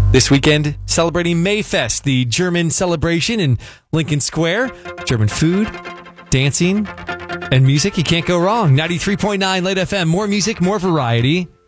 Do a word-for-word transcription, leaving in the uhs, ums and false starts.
This weekend, celebrating Mayfest, the German celebration in Lincoln Square. German food, dancing, and music. You can't go wrong. ninety-three point nine Late F M. More music, more variety.